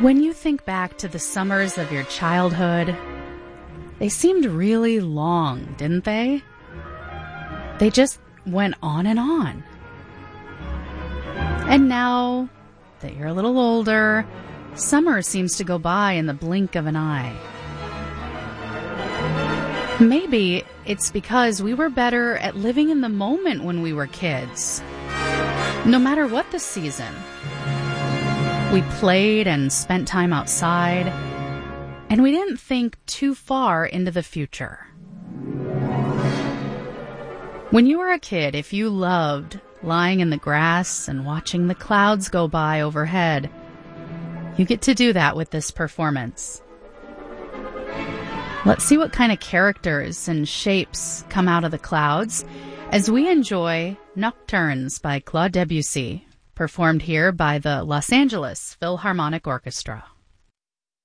When you think back to the summers of your childhood, they seemed really long, didn't they? They just went on and on. And now that you're a little older, summer seems to go by in the blink of an eye. Maybe it's because we were better at living in the moment when we were kids. No matter what the season, we played and spent time outside, and we didn't think too far into the future. When you were a kid, if you loved lying in the grass and watching the clouds go by overhead, you get to do that with this performance. Let's see what kind of characters and shapes come out of the clouds as we enjoy Nocturnes by Claude Debussy, performed here by the Los Angeles Philharmonic Orchestra.